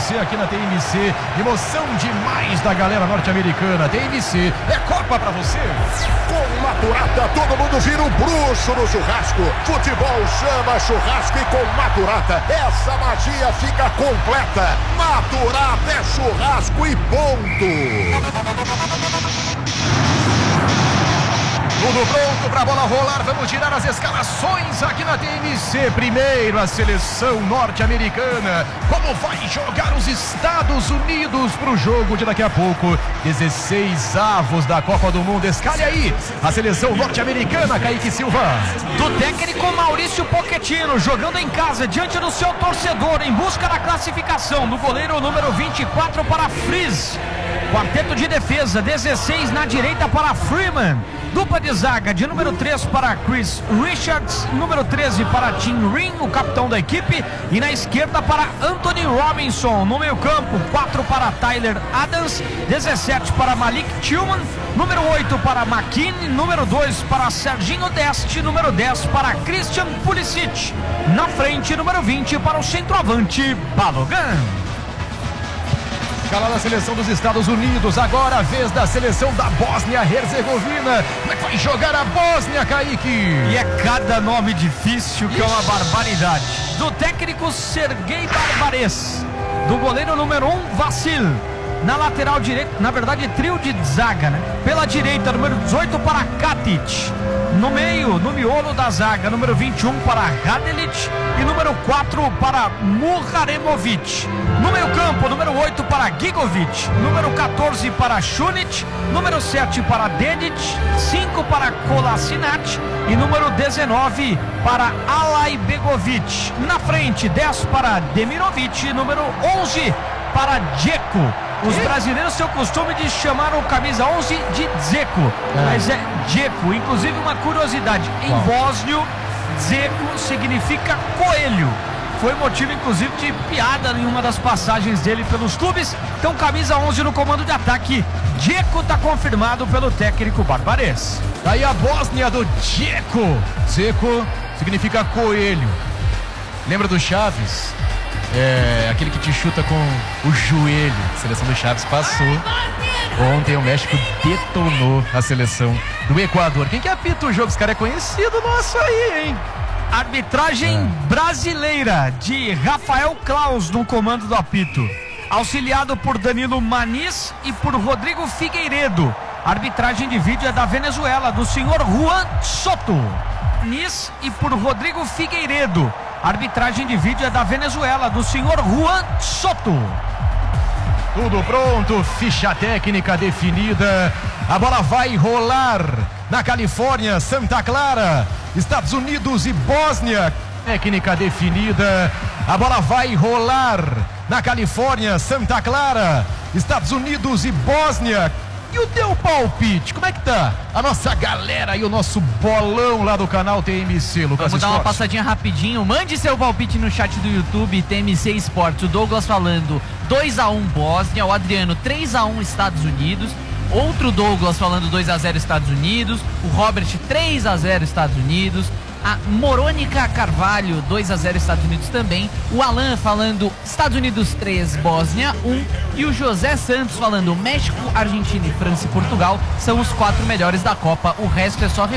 você aqui na TMC. Emoção demais da galera norte-americana. TMC é Copa pra você. Com Maturata, todo mundo vira um bruxo no churrasco. Futebol chama churrasco e com Maturata, essa magia fica completa. Maturata é churrasco e ponto. Tudo pronto para a bola rolar, vamos tirar as escalações aqui na TMC. Primeiro a seleção norte-americana, como vai jogar os Estados Unidos para o jogo de daqui a pouco. 16 avos da Copa do Mundo, escalhe aí a seleção norte-americana, Kaique Silva. Do técnico Maurício Pochettino, jogando em casa diante do seu torcedor, em busca da classificação. Do goleiro número 24 para Freeze. Quarteto de defesa, 16 na direita para Freeman. Dupla de zaga de número 3 para Chris Richards, número 13 para Tim Ring, o capitão da equipe, e na esquerda para Anthony Robinson. No meio campo, 4 para Tyler Adams, 17 para Malik Tillman, número 8 para McKinney, número 2 para Serginho Deste, número 10 para Christian Pulisic. Na frente, número 20 para o centroavante Balogun. Escalada a seleção dos Estados Unidos, agora a vez da seleção da Bósnia-Herzegovina. Como é que vai jogar a Bósnia, Kaique? E é cada nome difícil que é uma barbaridade. Do técnico Sergei Barbares, do goleiro número 1 Vassil, na lateral direita, na verdade trio de zaga, né? Pela direita, número 18 para Katic. No meio, no miolo da zaga, número 21 para Radelic e número 4 para Muharemovic. No meio campo, número 8 para Gigovic, número 14 para Šunić, número 7 para Dedic, 5 para Kolasinac e número 19 para Alaibegovic. Na frente, 10 para Demirovic, número 11 para Dzeko. Os brasileiros têm o costume de chamar o camisa 11 de Dzeko, mas é Dzeko. Inclusive, uma curiosidade, em bósnio, Dzeko significa coelho. Foi motivo, inclusive, de piada em uma das passagens dele pelos clubes. Então, camisa 11 no comando de ataque. Dzeko está confirmado pelo técnico Barbares. Daí a Bósnia do Dzeko. Dzeko significa coelho. Lembra do Chaves? É aquele que te chuta com o joelho. A seleção do Chaves passou. Ontem o México detonou a seleção do Equador. Quem que apita o jogo? Esse cara é conhecido nosso aí, hein? Arbitragem brasileira de Rafael Claus no comando do apito, auxiliado por Danilo Maniz e por Rodrigo Figueiredo. Arbitragem de vídeo é da Venezuela, do senhor Juan Soto. Maniz e por Rodrigo Figueiredo. Arbitragem de vídeo é da Venezuela, do senhor Juan Soto. Tudo pronto, ficha técnica definida. A bola vai rolar na Califórnia, Santa Clara, Estados Unidos e Bósnia. Técnica definida. A bola vai rolar na Califórnia, Santa Clara, Estados Unidos e Bósnia. E o teu palpite, como é que tá a nossa galera e o nosso bolão lá do canal TMC, Lucas? Vamos dar uma passadinha rapidinho. Mande seu palpite no chat do YouTube, TMC Esportes. O Douglas falando 2-1 Bósnia, o Adriano 3-1 Estados Unidos, outro Douglas falando 2-0 Estados Unidos, o Robert 3-0 Estados Unidos, a Morônica Carvalho 2-0 Estados Unidos também, o Alan falando Estados Unidos 3, Bósnia 1 e o José Santos falando México, Argentina, França e Portugal são os 4 melhores da Copa, o resto é só